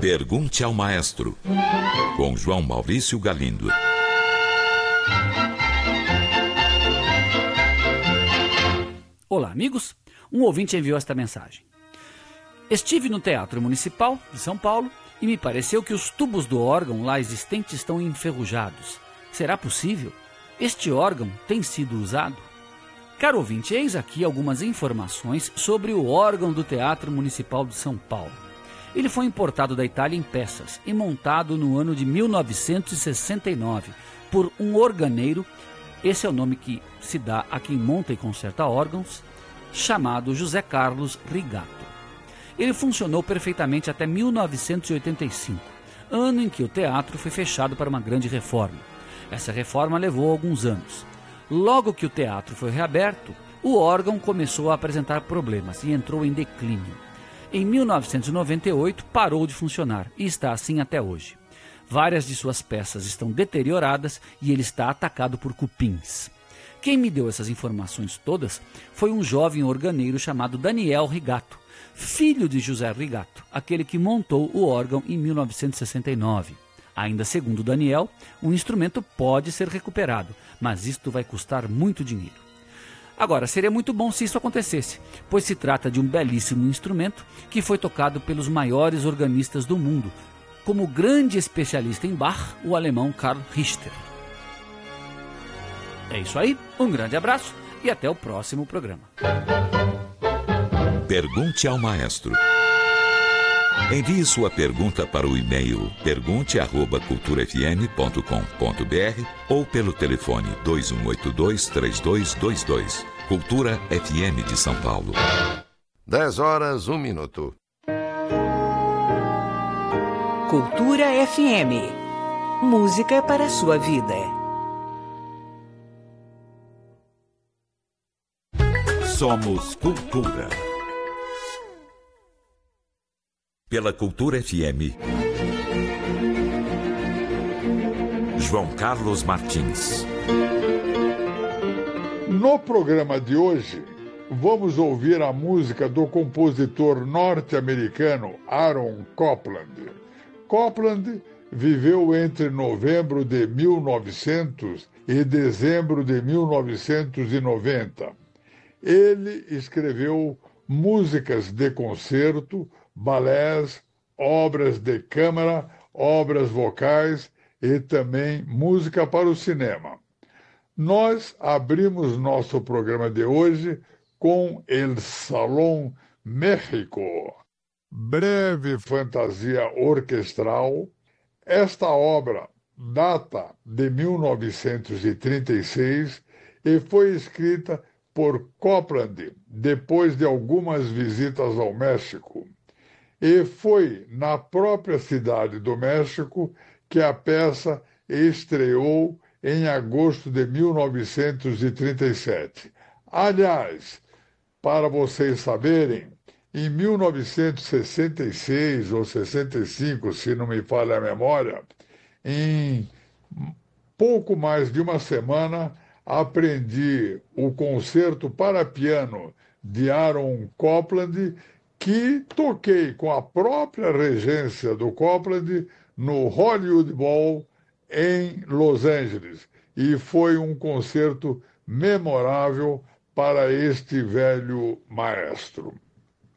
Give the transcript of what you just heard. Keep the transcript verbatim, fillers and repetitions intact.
Pergunte ao Maestro, com João Maurício Galindo. Olá, amigos. Um ouvinte enviou esta mensagem. Estive no Teatro Municipal de São Paulo e me pareceu que os tubos do órgão lá existentes estão enferrujados. Será possível? Este órgão tem sido usado? Caro ouvinte, eis aqui algumas informações sobre o órgão do Teatro Municipal de São Paulo. Ele foi importado da Itália em peças e montado no ano de mil novecentos e sessenta e nove por um organeiro, esse é o nome que se dá a quem monta e conserta órgãos, chamado José Carlos Rigato. Ele funcionou perfeitamente até mil novecentos e oitenta e cinco, ano em que o teatro foi fechado para uma grande reforma. Essa reforma levou alguns anos. Logo que o teatro foi reaberto, o órgão começou a apresentar problemas e entrou em declínio. Em mil novecentos e noventa e oito, parou de funcionar e está assim até hoje. Várias de suas peças estão deterioradas e ele está atacado por cupins. Quem me deu essas informações todas foi um jovem organeiro chamado Daniel Rigato, filho de José Rigato, aquele que montou o órgão em mil novecentos e sessenta e nove. Ainda segundo Daniel, o instrumento pode ser recuperado, mas isto vai custar muito dinheiro. Agora, seria muito bom se isso acontecesse, pois se trata de um belíssimo instrumento que foi tocado pelos maiores organistas do mundo, como o grande especialista em Bach, o alemão Karl Richter. É isso aí, um grande abraço e até o próximo programa. Pergunte ao Maestro. Envie sua pergunta para o e-mail pergunte arroba cultura f m ponto com ponto b r ou pelo telefone dois um oito dois, três dois dois dois. Cultura F M de São Paulo. dez horas, um minuto. Cultura F M. Música para a sua vida. Somos Cultura. Pela Cultura F M, João Carlos Martins. No programa de hoje, vamos ouvir a música do compositor norte-americano Aaron Copland. Copland viveu entre novembro de mil e novecentos e dezembro de mil novecentos e noventa. Ele escreveu músicas de concerto, balés, obras de câmara, obras vocais e também música para o cinema. Nós abrimos nosso programa de hoje com El Salón México, breve fantasia orquestral. Esta obra data de mil novecentos e trinta e seis e foi escrita por Copland depois de algumas visitas ao México. E foi na própria cidade do México que a peça estreou em agosto de mil novecentos e trinta e sete. Aliás, para vocês saberem, em mil novecentos e sessenta e seis ou sessenta e cinco, se não me falha a memória, em pouco mais de uma semana, aprendi o concerto para piano de Aaron Copland, que toquei com a própria regência do Copland no Hollywood Bowl em Los Angeles. E foi um concerto memorável para este velho maestro.